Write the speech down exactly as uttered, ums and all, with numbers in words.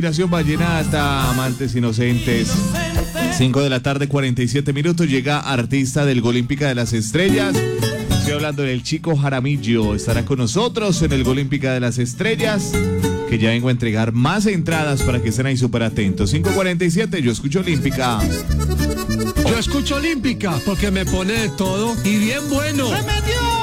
Nación Vallenata, amantes inocentes. cinco de la tarde, cuarenta y siete minutos. Llega artista del Golímpica de las Estrellas. Estoy hablando del Chico Jaramillo. Estará con nosotros en el Golímpica de las Estrellas, que ya vengo a entregar más entradas para que estén ahí súper atentos. cinco cuarenta y siete, yo escucho Olímpica. Yo escucho Olímpica porque me pone de todo y bien bueno. ¡Se metió!